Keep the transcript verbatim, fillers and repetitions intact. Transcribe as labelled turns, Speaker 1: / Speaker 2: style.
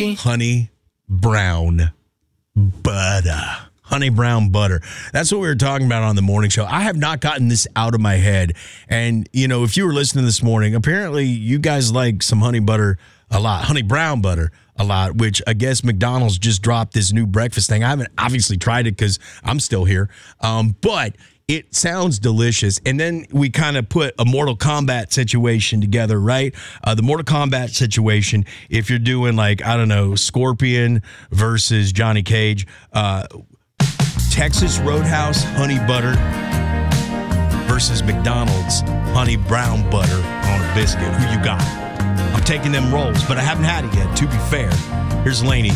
Speaker 1: Hey.
Speaker 2: Honey brown butter. Honey brown butter. That's what we were talking about on the morning show. I have not gotten this out of my head. And, you know, if you were listening this morning, apparently you guys like some honey butter a lot. Honey brown butter a lot, which I guess McDonald's just dropped this new breakfast thing. I haven't obviously tried it because I'm still here. Um, but it sounds delicious. And then we kind of put a Mortal Kombat situation together, right? Uh, the Mortal Kombat situation, if you're doing like, I don't know, Scorpion versus Johnny Cage, uh, Texas Roadhouse honey butter versus McDonald's honey brown butter on a biscuit. Who you got? I'm taking them rolls, but I haven't had it yet, to be fair. Here's Laney